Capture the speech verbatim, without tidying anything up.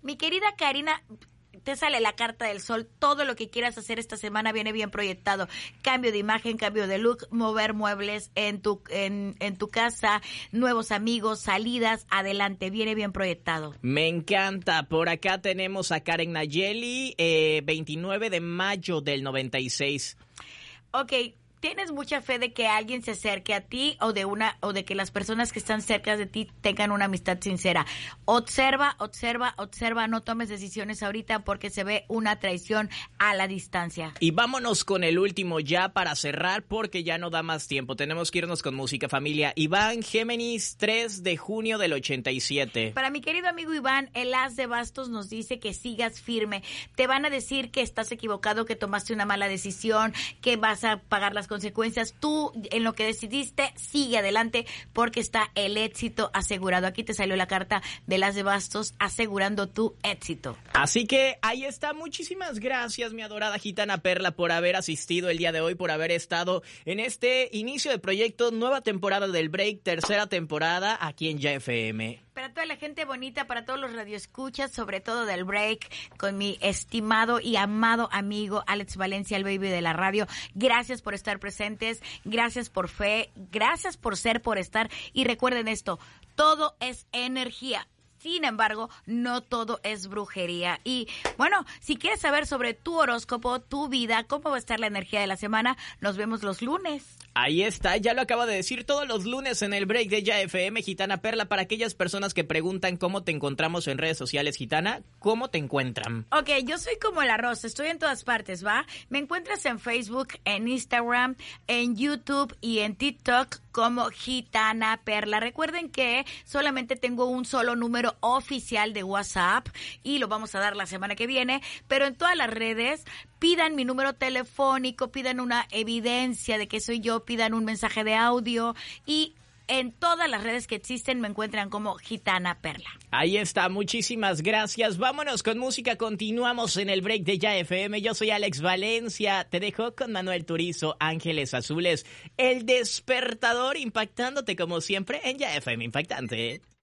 Mi querida Karina, te sale la carta del sol, todo lo que quieras hacer esta semana viene bien proyectado. Cambio de imagen, cambio de look, mover muebles en tu en, en tu casa, nuevos amigos, salidas, adelante, viene bien proyectado. Me encanta. Por acá tenemos a Karen Nayeli, eh, veintinueve de mayo del noventa y seis. Ok. ¿Tienes mucha fe de que alguien se acerque a ti o de una o de que las personas que están cerca de ti tengan una amistad sincera? Observa, observa, observa, no tomes decisiones ahorita porque se ve una traición a la distancia. Y vámonos con el último ya para cerrar porque ya no da más tiempo. Tenemos que irnos con música, familia. Iván Géminis, tres de junio del ochenta y siete. Para mi querido amigo Iván, el as de bastos nos dice que sigas firme. Te van a decir que estás equivocado, que tomaste una mala decisión, que vas a pagar las consecuencias. Tú, en lo que decidiste, sigue adelante porque está el éxito asegurado. Aquí te salió la carta de las de bastos asegurando tu éxito. Así que ahí está. Muchísimas gracias, mi adorada gitana Perla, por haber asistido el día de hoy, por haber estado en este inicio de proyecto, nueva temporada del Break, tercera temporada aquí en Ya F M. Para toda la gente bonita, para todos los radioescuchas, sobre todo del Break, con mi estimado y amado amigo Alex Valencia, el baby de la radio. Gracias por estar presentes, gracias por fe, gracias por ser, por estar. Y recuerden esto, todo es energía. Sin embargo, no todo es brujería. Y bueno, si quieres saber sobre tu horóscopo, tu vida, cómo va a estar la energía de la semana, nos vemos los lunes. Ahí está, ya lo acabo de decir, todos los lunes en el Break de Ya F M, Gitana Perla. Para aquellas personas que preguntan cómo te encontramos en redes sociales, Gitana, ¿cómo te encuentran? Ok, yo soy como el arroz, estoy en todas partes, ¿va? Me encuentras en Facebook, en Instagram, en YouTube y en TikTok como Gitana Perla. Recuerden que solamente tengo un solo número oficial de WhatsApp y lo vamos a dar la semana que viene, pero en todas las redes pidan mi número telefónico, pidan una evidencia de que soy yo, pidan un mensaje de audio y en todas las redes que existen me encuentran como Gitana Perla. Ahí está, muchísimas gracias. Vámonos con música, continuamos en el Break de Ya F M. Yo soy Alex Valencia, te dejo con Manuel Turizo, Ángeles Azules, El Despertador, impactándote como siempre en Ya F M Impactante.